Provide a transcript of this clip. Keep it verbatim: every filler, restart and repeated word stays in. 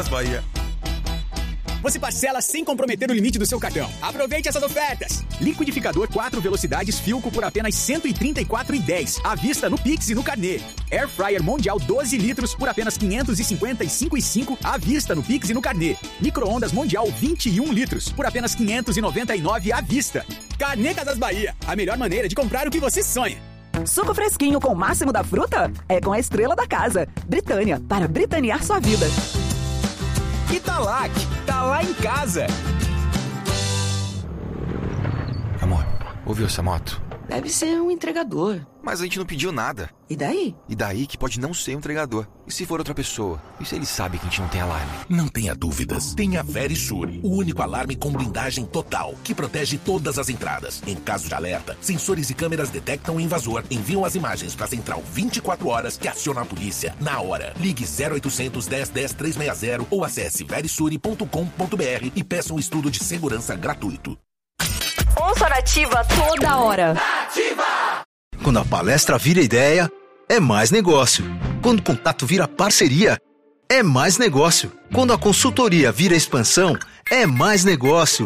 Bahia. Você parcela sem comprometer o limite do seu cartão. Aproveite essas ofertas. Liquidificador quatro velocidades Philco por apenas cento e trinta e quatro reais e dez centavos. À vista no Pix e no Carnê. Air Fryer Mondial doze litros por apenas quinhentos e cinquenta e cinco reais e cinco centavos. À vista no Pix e no Carnê. Micro-ondas Mondial vinte e um litros por apenas quinhentos e noventa e nove reais à vista. Carnê Casas Bahia. A melhor maneira de comprar o que você sonha. Suco fresquinho com o máximo da fruta? É com a estrela da casa. Britânia, para britanear sua vida. Italac, tá lá em casa. Amor, ouviu essa moto? Deve ser um entregador. Mas a gente não pediu nada. E daí? E daí que pode não ser um entregador. E se for outra pessoa? E se ele sabe que a gente não tem alarme? Não tenha dúvidas. Tenha Verisure, o único alarme com blindagem total, que protege todas as entradas. Em caso de alerta, sensores e câmeras detectam o invasor, enviam as imagens para a central vinte e quatro horas que aciona a polícia na hora. Ligue zero oitocentos, dez, dez, trezentos e sessenta ou acesse verisure ponto com ponto br e peça um estudo de segurança gratuito. Ouça Nativa toda hora. Nativa! Quando a palestra vira ideia, é mais negócio. Quando o contato vira parceria, é mais negócio. Quando a consultoria vira expansão, é mais negócio.